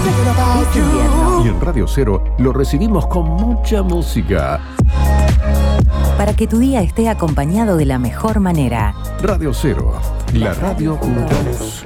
Es invierno. Y en Radio Cero lo recibimos con mucha música. Para que tu día esté acompañado de la mejor manera. Radio Cero, la radio con vos.